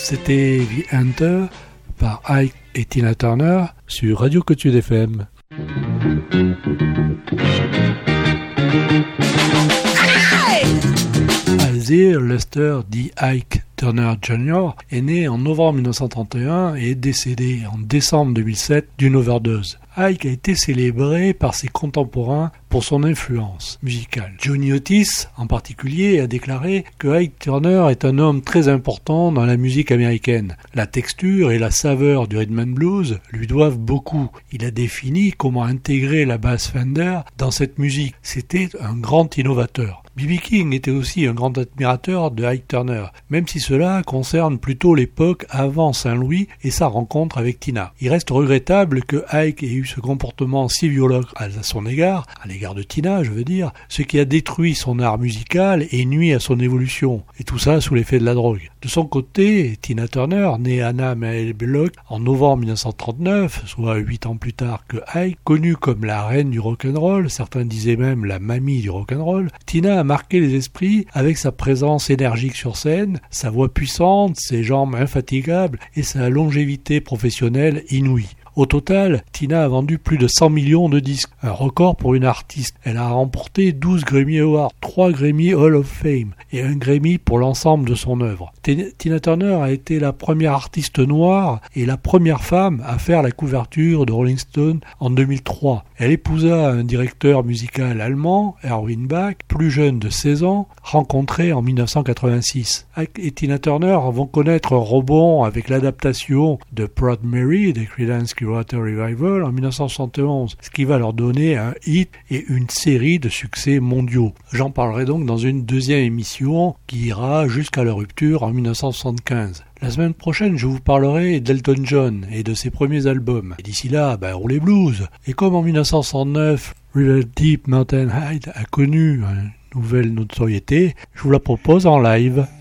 C'était The Hunter par Ike et Tina Turner sur Radio Côte-Sud FM. Alzire Lester D. Ike Turner Jr. est né en novembre 1931 et est décédé en décembre 2007 d'une overdose. Ike a été célébré par ses contemporains pour son influence musicale. Johnny Otis, en particulier, a déclaré que Ike Turner est un homme très important dans la musique américaine. La texture et la saveur du rhythm and blues lui doivent beaucoup. Il a défini comment intégrer la basse Fender dans cette musique. C'était un grand innovateur. B.B. King était aussi un grand admirateur de Ike Turner, même si cela concerne plutôt l'époque avant Saint-Louis et sa rencontre avec Tina. Il reste regrettable que Ike ait eu ce comportement si violent à son égard, à l'égard de Tina, je veux dire, ce qui a détruit son art musical et nuit à son évolution, et tout ça sous l'effet de la drogue. De son côté, Tina Turner, née Anna Mae Bullock en novembre 1939, soit 8 ans plus tard que Ike, connue comme la reine du rock'n'roll, certains disaient même la mamie du rock'n'roll, Tina a marqué les esprits avec sa présence énergique sur scène, sa voix puissante, ses jambes infatigables et sa longévité professionnelle inouïe. Au total, Tina a vendu plus de 100 millions de disques, un record pour une artiste. Elle a remporté 12 Grammy Awards, 3 Grammy Hall of Fame et un Grammy pour l'ensemble de son œuvre. Tina Turner a été la première artiste noire et la première femme à faire la couverture de Rolling Stone en 2003. Elle épousa un directeur musical allemand, Erwin Bach, plus jeune de 16 ans, rencontré en 1986. Ike et Tina Turner vont connaître un rebond avec l'adaptation de Proud Mary de Creedence Clearwater Revival en 1971, ce qui va leur donner un hit et une série de succès mondiaux. J'en parlerai donc dans une deuxième émission qui ira jusqu'à leur rupture en 1975. La semaine prochaine, je vous parlerai d'Elton John et de ses premiers albums. Et d'ici là, roulez blues. Et comme en 1969, River Deep Mountain High a connu une nouvelle notoriété, je vous la propose en live.